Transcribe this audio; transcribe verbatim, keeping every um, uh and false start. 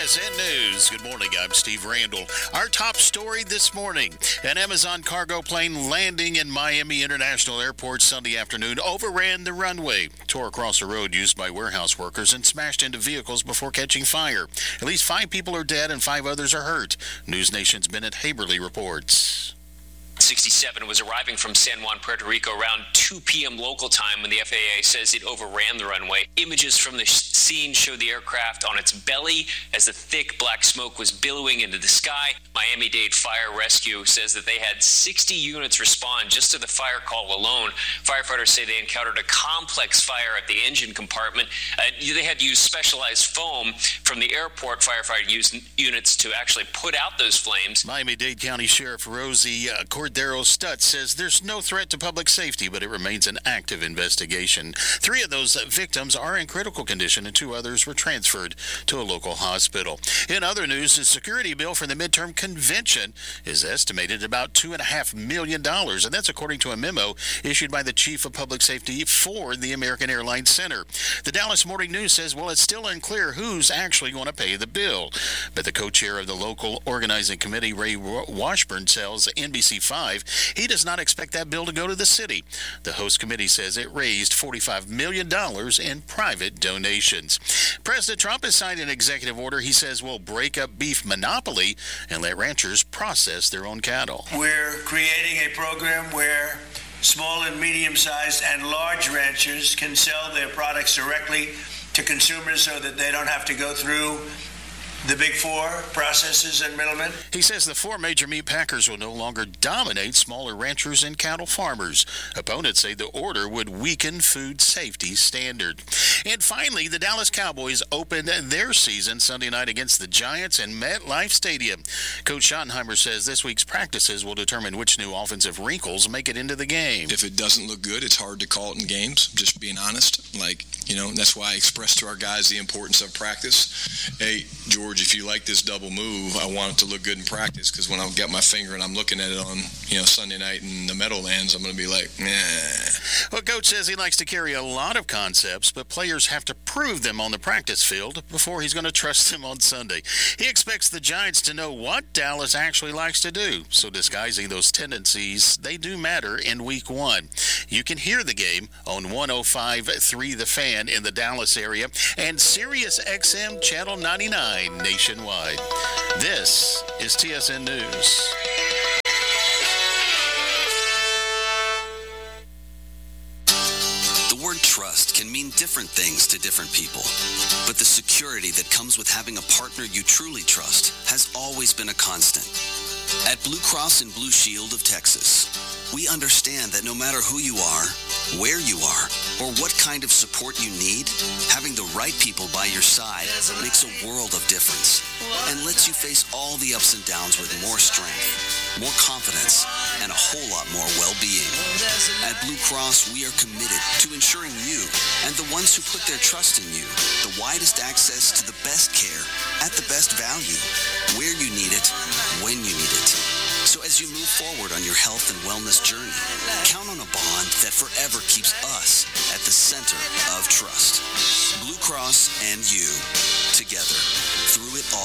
S N News. Good morning. I'm Steve Randall. Our top story this morning. An Amazon cargo plane landing in Miami International Airport Sunday afternoon overran the runway, tore across a road used by warehouse workers, and smashed into vehicles before catching fire. At least five people are dead and five others are hurt. News Nation's Bennett Haberly reports. sixty-seven was arriving from San Juan, Puerto Rico around two p.m. local time when the F A A says it overran the runway. Images from the scene show the aircraft on its belly as the thick black smoke was billowing into the sky. Miami-Dade Fire Rescue says that they had sixty units respond just to the fire call alone. Firefighters say they encountered a complex fire at the engine compartment. Uh, they had to use specialized foam from the airport firefighter units to actually put out those flames. Miami-Dade County Sheriff Rosie uh, Cordero Stutz says there's no threat to public safety, but it remains an active investigation. Three of those victims are in critical condition, and two others were transferred to a local hospital. In other news, the security bill for the midterm convention is estimated at about two point five million dollars, and that's according to a memo issued by the Chief of Public Safety for the American Airlines Center. The Dallas Morning News says, well, it's still unclear who's actually going to pay the bill, but the co-chair of the local organizing committee, Ray Washburn, tells N B C five he does not expect that bill to go to the city. The host committee says it raised forty-five million dollars in private donations. President Trump has signed an executive order he says will break up beef monopoly and let ranchers process their own cattle. We're creating a program where small and medium-sized and large ranchers can sell their products directly to consumers so that they don't have to go through the big four processors and middlemen. He says the four major meat packers will no longer dominate smaller ranchers and cattle farmers. Opponents say the order would weaken food safety standard. And finally, the Dallas Cowboys opened their season Sunday night against the Giants in MetLife Stadium. Coach Schottenheimer says this week's practices will determine which new offensive wrinkles make it into the game. If it doesn't look good, it's hard to call it in games, just being honest. Like, you know, that's why I expressed to our guys the importance of practice. Hey, George, if you like this double move, I want it to look good in practice, because when I get my finger and I'm looking at it on, you know, Sunday night in the Meadowlands, I'm going to be like, nah. Well, Coach says he likes to carry a lot of concepts, but players have to prove them on the practice field before he's going to trust them on Sunday. He expects the Giants to know what Dallas actually likes to do, so disguising those tendencies, they do matter in week one. You can hear the game on one oh five point three The Fan in the Dallas area and Sirius X M Channel ninety-nine nationwide. This is T S N News. The word trust can mean different things to different people, but the security that comes with having a partner you truly trust has always been a constant. At Blue Cross and Blue Shield of Texas, we understand that no matter who you are, where you are, or what kind of support you need, having the right people by your side makes a world of difference and lets you face all the ups and downs with more strength, more confidence, and a whole lot more well-being. At Blue Cross, we are committed to ensuring you and the ones who put their trust in you the widest access to the best care at the best value, where you need it, when you need it. So as you move forward on your health and wellness journey, count on a bond that forever keeps us at the center of trust. Blue Cross and you, together, through it all.